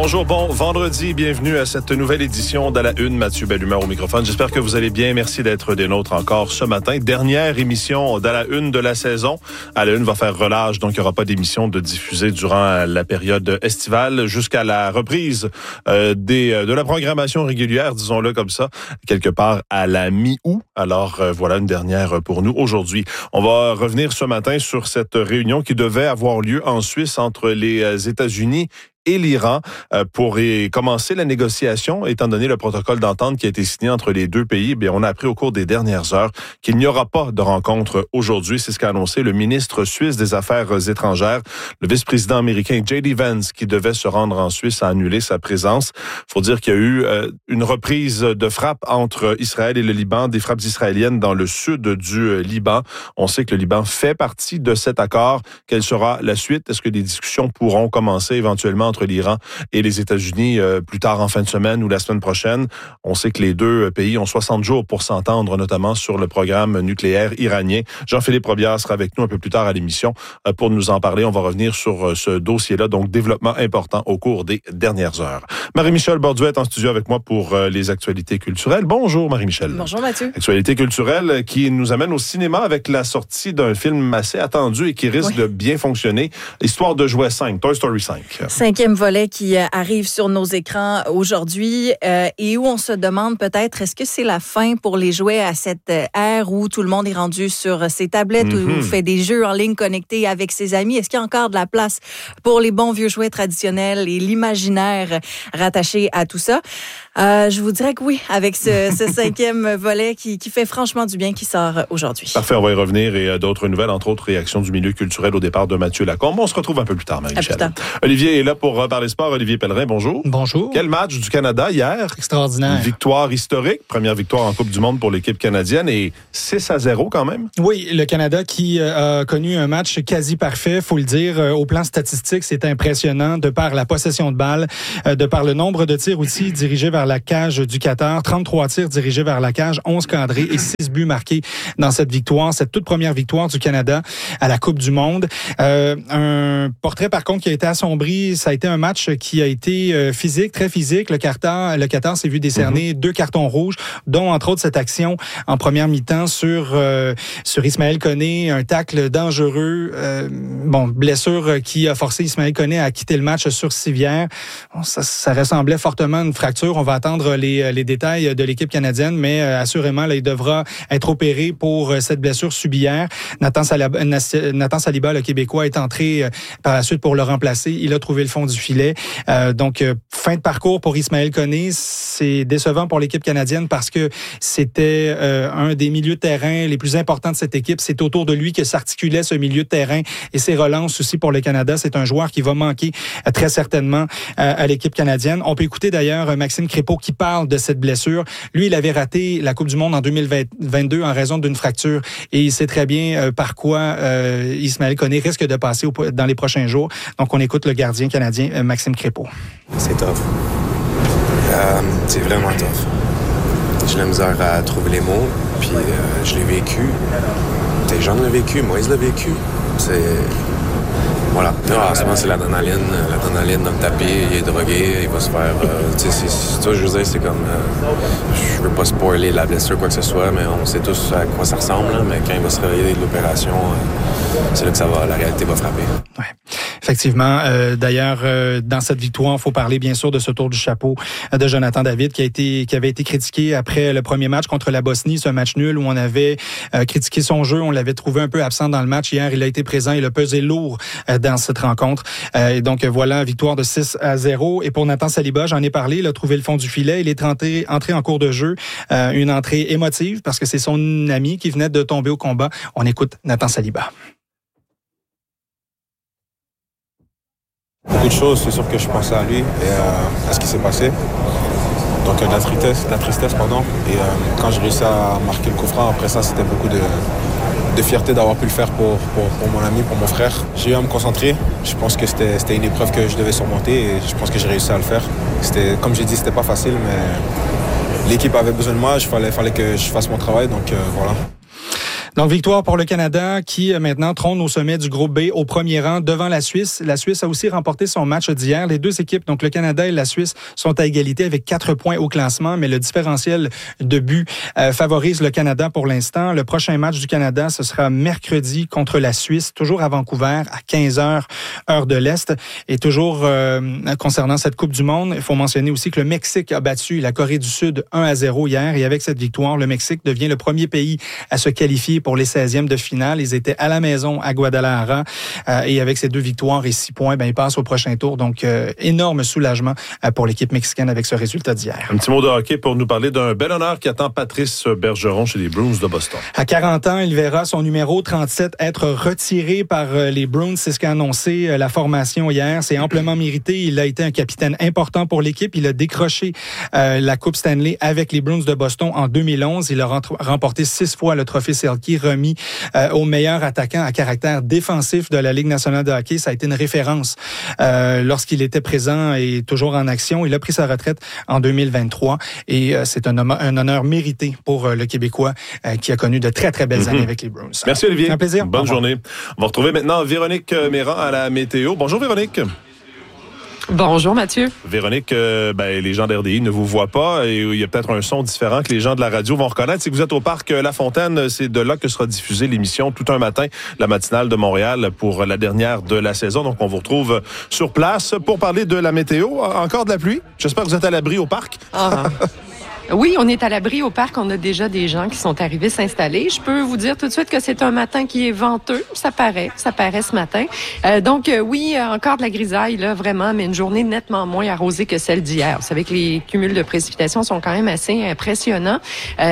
Bonjour, bon vendredi, bienvenue à cette nouvelle édition d'À la Une. Mathieu Bellumeur au microphone. J'espère que vous allez bien. Merci d'être des nôtres encore ce matin. Dernière émission d'À la Une de la saison. À la Une va faire relâche, donc il n'y aura pas d'émission de diffusée durant la période estivale jusqu'à la reprise de la programmation régulière, disons-le comme ça, quelque part à la mi-août. Alors voilà une dernière pour nous aujourd'hui. On va revenir ce matin sur cette réunion qui devait avoir lieu en Suisse entre les États-Unis et l'Iran pour commencer la négociation, étant donné le protocole d'entente qui a été signé entre les deux pays. Bien, on a appris au cours des dernières heures qu'il n'y aura pas de rencontre aujourd'hui. C'est ce qu'a annoncé le ministre suisse des Affaires étrangères. Le vice-président américain J.D. Vance, qui devait se rendre en Suisse, a annulé sa présence. Il faut dire qu'il y a eu une reprise de frappe entre Israël et le Liban, des frappes israéliennes dans le sud du Liban. On sait que le Liban fait partie de cet accord. Quelle sera la suite? Est-ce que des discussions pourront commencer éventuellement entre l'Iran et les États-Unis plus tard en fin de semaine ou la semaine prochaine? On sait que les deux pays ont 60 jours pour s'entendre, notamment sur le programme nucléaire iranien. Jean-Philippe Robillard sera avec nous un peu plus tard à l'émission pour nous en parler. On va revenir sur ce dossier-là, donc développement important au cours des dernières heures. Marie-Michel Borduet est en studio avec moi pour les actualités culturelles. Bonjour Marie-Michel. Bonjour Mathieu. Actualités culturelles qui nous amène au cinéma avec la sortie d'un film assez attendu et qui risque de bien fonctionner. Histoire de jouets 5, Toy Story 5. Cinquième volet qui arrive sur nos écrans aujourd'hui et où on se demande peut-être est-ce que c'est la fin pour les jouets à cette ère où tout le monde est rendu sur ses tablettes ou fait des jeux en ligne connectés avec ses amis. Est-ce qu'il y a encore de la place pour les bons vieux jouets traditionnels et l'imaginaire rattaché à tout ça? Je vous dirais que oui, avec ce cinquième volet qui fait franchement du bien, qui sort aujourd'hui. Parfait, on va y revenir et d'autres nouvelles, entre autres réactions du milieu culturel au départ de Mathieu Lacombe. On se retrouve un peu plus tard, Marie-Michel. Olivier est là pour parler sport. Olivier Pellerin, bonjour. Bonjour. Quel match du Canada hier? Extraordinaire. Une victoire historique, première victoire en Coupe du Monde pour l'équipe canadienne et 6-0 quand même. Oui, le Canada qui a connu un match quasi parfait, faut le dire. Au plan statistique, c'est impressionnant de par la possession de balle, de par le nombre de tirs aussi dirigés vers la cage du Qatar. 33 tirs dirigés vers la cage, 11 cadrés et 6 buts marqués dans cette victoire, cette toute première victoire du Canada à la Coupe du Monde. Un portrait par contre qui a été assombri, ça a été un match qui a été physique, très physique. Le Qatar s'est vu décerner 2 cartons rouges, dont entre autres cette action en première mi-temps sur Ismaël Koné, un tacle dangereux, blessure qui a forcé Ismaël Koné à quitter le match sur civière. Bon, ça ressemblait fortement à une fracture. On va attendre les détails de l'équipe canadienne, mais assurément, là, il devra être opéré pour cette blessure subie hier. Nathan Saliba, le Québécois, est entré par la suite pour le remplacer. Il a trouvé le fond du filet. Donc, fin de parcours pour Ismaël Koné. C'est décevant pour l'équipe canadienne parce que c'était un des milieux de terrain les plus importants de cette équipe. C'est autour de lui que s'articulait ce milieu de terrain et ses relances aussi pour le Canada. C'est un joueur qui va manquer très certainement à l'équipe canadienne. On peut écouter d'ailleurs Maxime Crépeau qui parle de cette blessure. Lui, il avait raté la Coupe du Monde en 2022 en raison d'une fracture et il sait très bien par quoi Ismaël Koné risque de passer dans les prochains jours. Donc, on écoute le gardien canadien Maxime Crépeau. C'est tough. C'est vraiment tough. J'ai la misère à trouver les mots, puis je l'ai vécu. Des gens l'ont vécu, Moïse l'a vécu. Voilà. En ce moment, c'est l'adrénaline dans le tapis, il est drogué, il va se faire... je veux dire, c'est comme... je veux pas spoiler la blessure, quoi que ce soit, mais on sait tous à quoi ça ressemble, hein, mais quand il va se réveiller de l'opération, c'est là que la réalité va frapper. Ouais. Effectivement. D'ailleurs, dans cette victoire, il faut parler bien sûr de ce tour du chapeau de Jonathan David qui avait été critiqué après le premier match contre la Bosnie, ce match nul où on avait critiqué son jeu, on l'avait trouvé un peu absent dans le match. Hier, il a été présent, il a pesé lourd dans cette rencontre. Et donc voilà, victoire de 6-0. Et pour Nathan Saliba, j'en ai parlé, il a trouvé le fond du filet, il est entré en cours de jeu, une entrée émotive parce que c'est son ami qui venait de tomber au combat. On écoute Nathan Saliba. Beaucoup de choses, c'est sûr que je pensais à lui et à ce qui s'est passé. Donc de la tristesse. Et quand j'ai réussi à marquer le coup franc, après ça, c'était beaucoup de fierté d'avoir pu le faire pour mon ami, pour mon frère. J'ai eu à me concentrer. Je pense que c'était une épreuve que je devais surmonter et je pense que j'ai réussi à le faire. Comme j'ai dit, c'était pas facile, mais l'équipe avait besoin de moi. Il fallait que je fasse mon travail, donc voilà. Donc, victoire pour le Canada qui maintenant trône au sommet du groupe B au premier rang devant la Suisse. La Suisse a aussi remporté son match d'hier. Les deux équipes, donc le Canada et la Suisse, sont à égalité avec 4 points au classement, mais le différentiel de buts favorise le Canada pour l'instant. Le prochain match du Canada, ce sera mercredi contre la Suisse, toujours à Vancouver, à 15h, heure de l'Est. Et toujours concernant cette Coupe du Monde, il faut mentionner aussi que le Mexique a battu la Corée du Sud 1-0 hier. Et avec cette victoire, le Mexique devient le premier pays à se qualifier pour les 16e de finale. Ils étaient à la maison à Guadalajara et avec ces 2 victoires et 6 points, ils passent au prochain tour. Donc, énorme soulagement pour l'équipe mexicaine avec ce résultat d'hier. Un petit mot de hockey pour nous parler d'un bel honneur qui attend Patrice Bergeron chez les Bruins de Boston. À 40 ans, il verra son numéro 37 être retiré par les Bruins. C'est ce qu'a annoncé la formation hier. C'est amplement mérité. Il a été un capitaine important pour l'équipe. Il a décroché la Coupe Stanley avec les Bruins de Boston en 2011. Il a remporté 6 fois le trophée Selke, remis au meilleur attaquant à caractère défensif de la Ligue nationale de hockey. Ça a été une référence lorsqu'il était présent et toujours en action. Il a pris sa retraite en 2023 et c'est un honneur mérité pour le Québécois qui a connu de très, très belles années avec les Bruins. Merci Olivier. Un plaisir. Bonne journée. On va retrouver maintenant Véronique Méran à la météo. Bonjour Véronique. Bonjour Mathieu. Véronique, les gens d'RDI ne vous voient pas et il y a peut-être un son différent que les gens de la radio vont reconnaître. C'est que vous êtes au parc La Fontaine. C'est de là que sera diffusée l'émission Tout un matin, la matinale de Montréal pour la dernière de la saison. Donc, on vous retrouve sur place pour parler de la météo. Encore de la pluie. J'espère que vous êtes à l'abri au parc. Oui, on est à l'abri au parc. On a déjà des gens qui sont arrivés s'installer. Je peux vous dire tout de suite que c'est un matin qui est venteux. Ça paraît ce matin. Oui, encore de la grisaille, là, vraiment, mais une journée nettement moins arrosée que celle d'hier. Vous savez que les cumuls de précipitations sont quand même assez impressionnants.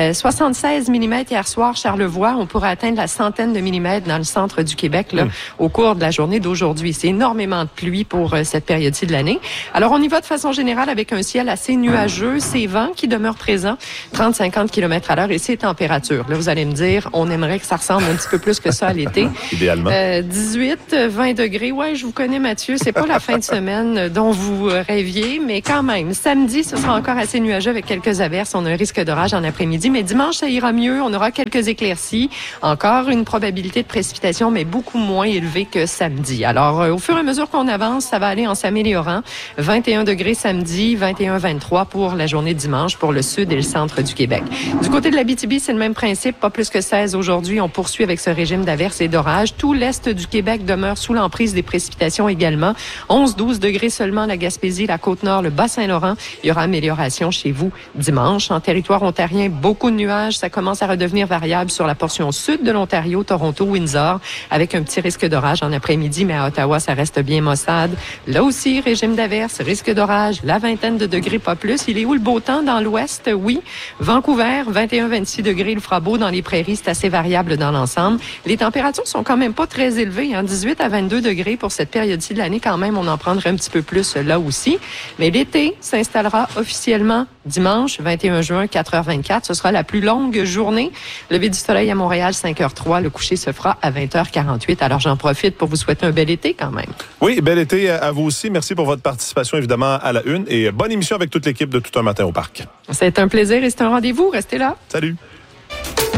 76 mm hier soir, Charlevoix. On pourrait atteindre la centaine de millimètres dans le centre du Québec là, au cours de la journée d'aujourd'hui. C'est énormément de pluie pour cette période-ci de l'année. Alors, on y va de façon générale avec un ciel assez nuageux. Ces vents qui demeurent présents, 30-50 km à l'heure et ces températures. Là, vous allez me dire, on aimerait que ça ressemble un petit peu plus que ça à l'été. Idéalement. 18-20 degrés. Ouais, je vous connais, Mathieu. C'est pas la fin de semaine dont vous rêviez, mais quand même. Samedi, ce sera encore assez nuageux avec quelques averses. On a un risque d'orage en après-midi, mais dimanche, ça ira mieux. On aura quelques éclaircies. Encore une probabilité de précipitation, mais beaucoup moins élevée que samedi. Alors, au fur et à mesure qu'on avance, ça va aller en s'améliorant. 21 degrés samedi, 21-23 pour la journée de dimanche pour le sud et le centre du Québec. Du côté de l'Abitibi, c'est le même principe, pas plus que 16 aujourd'hui. On poursuit avec ce régime d'averses et d'orages. Tout l'est du Québec demeure sous l'emprise des précipitations également. 11-12 degrés seulement la Gaspésie, la Côte-Nord, le Bas-Saint-Laurent. Il y aura amélioration chez vous dimanche. En territoire ontarien, beaucoup de nuages. Ça commence à redevenir variable sur la portion sud de l'Ontario, Toronto, Windsor, avec un petit risque d'orage en après-midi, mais à Ottawa, ça reste bien maussade. Là aussi, régime d'averses, risque d'orage, la vingtaine de degrés, pas plus. Il est où le beau temps dans l'ouest? Oui. Vancouver, 21-26 degrés, il fera beau dans les prairies, c'est assez variable dans l'ensemble. Les températures sont quand même pas très élevées, 18 à 22 degrés pour cette période-ci de l'année. Quand même, on en prendrait un petit peu plus là aussi. Mais l'été s'installera officiellement dimanche, 21 juin, 4h24. Ce sera la plus longue journée. Lever du soleil à Montréal, 5h03. Le coucher se fera à 20h48. Alors, j'en profite pour vous souhaiter un bel été quand même. Oui, bel été à vous aussi. Merci pour votre participation, évidemment, à la une. Et bonne émission avec toute l'équipe de Tout un matin au parc. C'est un plaisir et c'est un rendez-vous. Restez là. Salut.